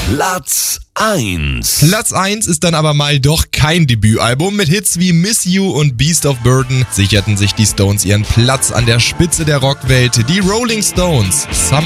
Platz 1. Platz 1 ist dann aber mal doch kein Debütalbum. Mit Hits wie Miss You und Beast of Burden sicherten sich die Stones ihren Platz an der Spitze der Rockwelt. Die Rolling Stones, Summer